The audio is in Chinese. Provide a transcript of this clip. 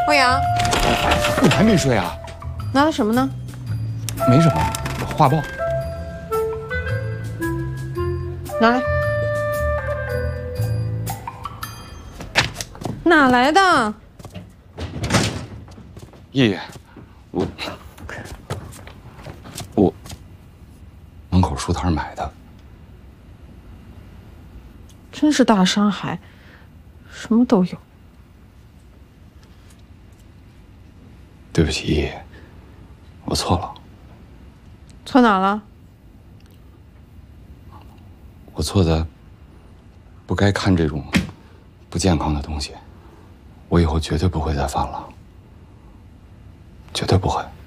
欧阳， 你还没睡啊？ 拿的什么呢？ 没什么，画报。 拿来。哪来的？ 爷爷，我门口书摊买的。 真是大山海，什么都有。 对不起，爷爷，我错了。 错哪了？ 我错的不该看这种不健康的东西，我以后绝对不会再犯了，绝对不会。